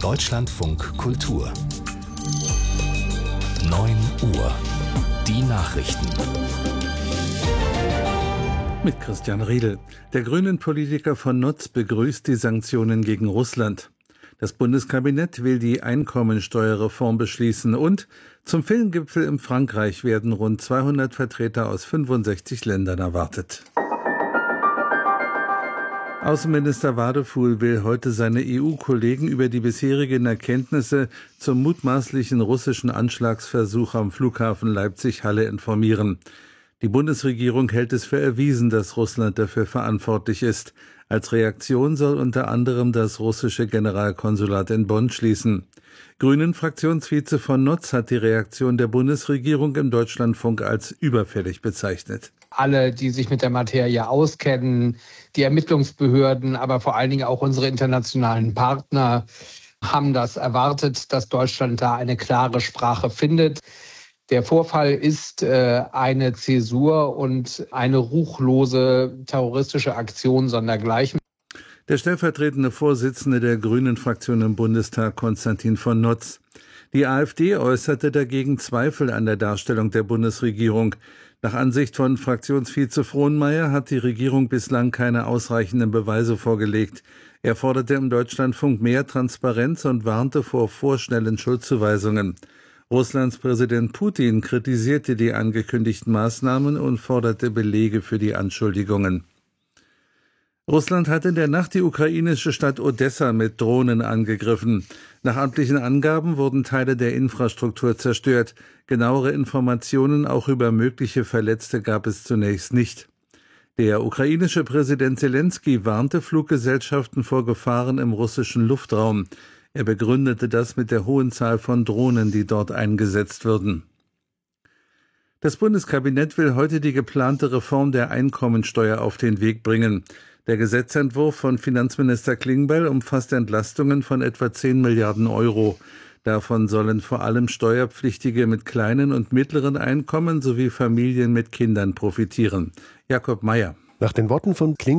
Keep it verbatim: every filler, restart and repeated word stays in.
Deutschlandfunk Kultur neun Uhr. Die Nachrichten. Mit Christian Riedel. Der Grünen-Politiker von Notz begrüßt die Sanktionen gegen Russland. Das Bundeskabinett will die Einkommensteuerreform beschließen und zum Filmgipfel in Frankreich werden rund zweihundert Vertreter aus fünfundsechzig Ländern erwartet. Außenminister Wadefuhl will heute seine E U-Kollegen über die bisherigen Erkenntnisse zum mutmaßlichen russischen Anschlagsversuch am Flughafen Leipzig-Halle informieren. Die Bundesregierung hält es für erwiesen, dass Russland dafür verantwortlich ist. Als Reaktion soll unter anderem das russische Generalkonsulat in Bonn schließen. Grünen-Fraktionsvize von Notz hat die Reaktion der Bundesregierung im Deutschlandfunk als überfällig bezeichnet. Alle, die sich mit der Materie auskennen, die Ermittlungsbehörden, aber vor allen Dingen auch unsere internationalen Partner haben das erwartet, dass Deutschland da eine klare Sprache findet. Der Vorfall ist äh, eine Zäsur und eine ruchlose terroristische Aktion sondergleichen. Der stellvertretende Vorsitzende der Grünen-Fraktion im Bundestag, Konstantin von Notz. Die AfD äußerte dagegen Zweifel an der Darstellung der Bundesregierung. Nach Ansicht von Fraktionsvize Frohnmaier hat die Regierung bislang keine ausreichenden Beweise vorgelegt. Er forderte im Deutschlandfunk mehr Transparenz und warnte vor vorschnellen Schuldzuweisungen. Russlands Präsident Putin kritisierte die angekündigten Maßnahmen und forderte Belege für die Anschuldigungen. Russland hat in der Nacht die ukrainische Stadt Odessa mit Drohnen angegriffen. Nach amtlichen Angaben wurden Teile der Infrastruktur zerstört. Genauere Informationen auch über mögliche Verletzte gab es zunächst nicht. Der ukrainische Präsident Zelensky warnte Fluggesellschaften vor Gefahren im russischen Luftraum. Er begründete das mit der hohen Zahl von Drohnen, die dort eingesetzt würden. Das Bundeskabinett will heute die geplante Reform der Einkommensteuer auf den Weg bringen. Der Gesetzentwurf von Finanzminister Klingbeil umfasst Entlastungen von etwa zehn Milliarden Euro. Davon sollen vor allem Steuerpflichtige mit kleinen und mittleren Einkommen sowie Familien mit Kindern profitieren. Jakob Mayer. Nach den Worten von Klingbeil